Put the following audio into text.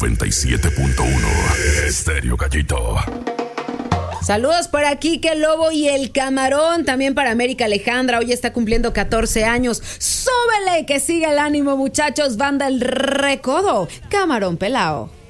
97.1 Estéreo Gallito. Saludos para Kike Lobo y el Camarón, también para América Alejandra, hoy está cumpliendo 14 años. ¡Súbele! Que siga el ánimo, muchachos, banda El Recodo, Camarón Pelao.